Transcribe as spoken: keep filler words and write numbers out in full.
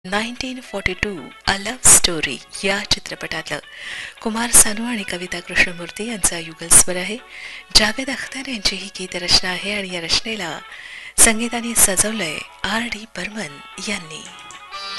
Nineteen forty to a love story या चित्रपटातलं कुमार सानू आणि कविता कृष्णमूर्ती यांचा युगल स्वर आहे. जावेद अख्तर यांची ही गीतरचना आहे आणि या रचनेला संगीताने सजवलंय आर डी बर्मन यांनी.